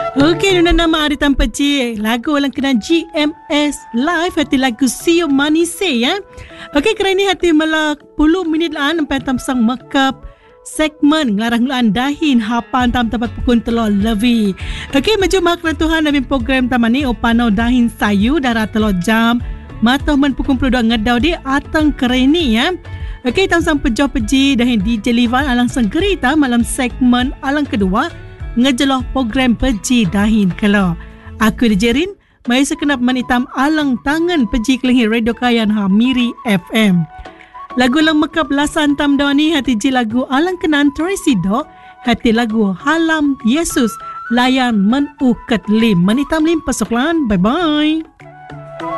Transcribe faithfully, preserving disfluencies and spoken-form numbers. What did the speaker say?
Okey, nuna nama hari tanpa J. Lagu orang kena G M S Live. Hati lagu Sio Manise ya. Okey, kali ni hati melak puluh minit laan sampai tamsang makap segmen ngelarang-larang dahin hapan tam tempat pukul telur levi. Okey, maju mak Tuhan dalam program taman ni opanau dahin sayu darah telur jam. Matah men pukul puluh dua ngedau di atang kereni ya. Okey, tamsang pejoh peji dahin D J Livan alang senggerita malam segmen alang kedua ngejeloh program peji dahin kalau aku dijerin mai sekenap manitam alang tangan peji kelingi radio kayan ha Miri F M. Lagu lang mekap lasan tam dawani hati ji lagu alang kenan Tracy Do, hati lagu halam Yesus layan men uket lim manitam lim pasoklan. Bye bye.